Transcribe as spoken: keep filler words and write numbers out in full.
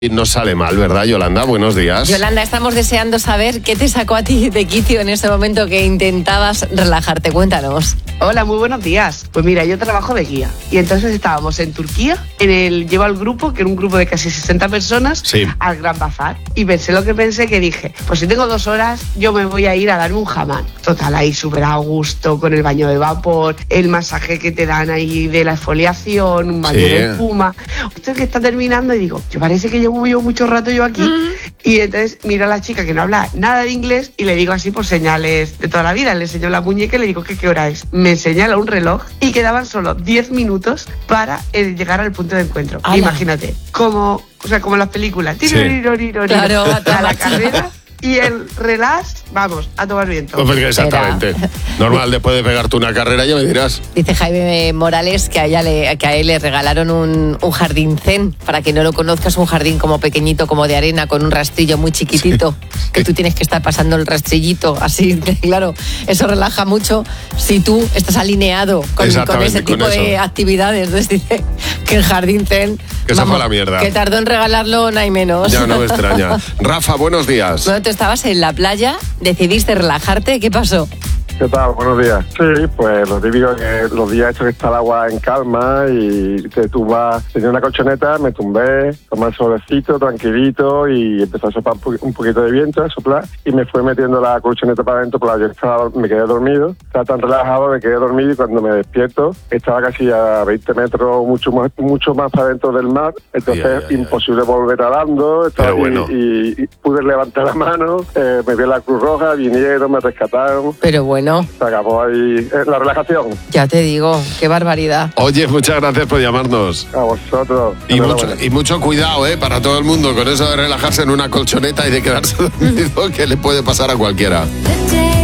Y no sale mal, ¿verdad, Yolanda? Buenos días. Yolanda, estamos deseando saber qué te sacó a ti de quicio en ese momento que intentabas relajarte. Cuéntanos. Hola, muy buenos días. Pues mira, yo trabajo de guía y entonces estábamos en Turquía, en el llevo al grupo, que era un grupo de casi sesenta personas, sí. al Gran Bazar. Y pensé lo que pensé, que dije, pues si tengo dos horas, yo me voy a ir a darme un jamán. Total, ahí súper a gusto, con el baño de vapor, el masaje que te dan ahí de la exfoliación, un baño sí. de espuma. Usted que está terminando y digo, yo parece que llevo yo mucho rato yo aquí. Uh-huh. Y entonces miro a la chica que no habla nada de inglés y le digo así por señales de toda la vida. Le enseño la muñeca y le digo que qué hora es. Me señala un reloj y quedaban solo diez minutos para eh, llegar al punto de encuentro. Imagínate, como, o sea, como en las películas. Sí. Claro, a la carrera. Y el relax, vamos, a tomar viento. Pues porque exactamente. Era. Normal, después de pegarte una carrera, ya me dirás. Dice Jaime Morales que a, ella le, que a él le regalaron un, un jardín zen. Para quien no lo conozcas, un jardín como pequeñito, como de arena, con un rastrillo muy chiquitito. Sí. Que tú tienes que estar pasando el rastrillito, así. Claro, eso relaja mucho si tú estás alineado con, con ese tipo con de actividades. Entonces dice que el jardín zen... Que se fue a la mierda. Que tardó en regalarlo, no hay menos. Ya no me extraña. Rafa, buenos días. Bueno, tú estabas en la playa, decidiste relajarte, ¿qué pasó? ¿Qué tal? Buenos días. Sí, pues lo típico que los días estos que está el agua en calma y te tumbas, tenía una colchoneta, me tumbé, tomé el solecito, tranquilito y empezó a soplar un poquito de viento, a soplar y me fue metiendo la colchoneta para adentro, pero yo estaba, me quedé dormido, estaba tan relajado, me quedé dormido y cuando me despierto estaba casi a veinte metros, mucho más, mucho más para adentro del mar, entonces yeah, yeah, yeah. imposible volver nadando, estaba bueno. y, y, y pude levantar la mano, eh, me vi la Cruz Roja, vinieron, me rescataron. Pero bueno. Se acabó ahí eh, la relajación. Ya te digo, qué barbaridad. Oye, muchas gracias por llamarnos. A vosotros. Y mucho, y mucho cuidado, ¿eh? Para todo el mundo con eso de relajarse en una colchoneta y de quedarse dormido, que le puede pasar a cualquiera.